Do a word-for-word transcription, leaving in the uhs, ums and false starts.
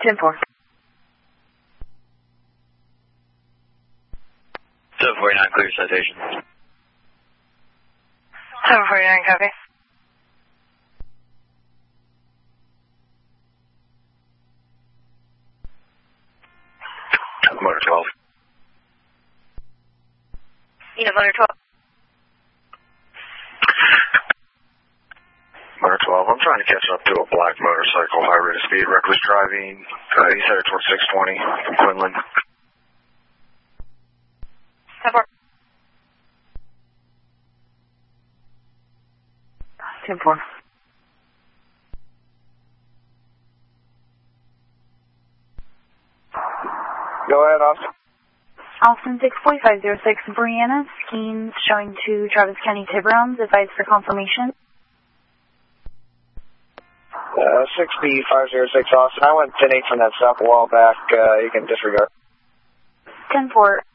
ten four. seven forty-nine, clear citation. seven forty-nine, copy. Motor twelve. Yeah, motor twelve. Motor twelve, I'm trying to catch up to a black motorcycle, high rate of speed, reckless driving. Uh, he's headed towards six twenty from Quinlan. ten four. ten four. Go ahead, Austin. Austin six forty-five oh six, Brianna, skiing showing to Travis County Tiburon, advised for confirmation. Uh, six B five oh six, Austin. I went ten eight from that stop a while back. Uh, you can disregard. ten four.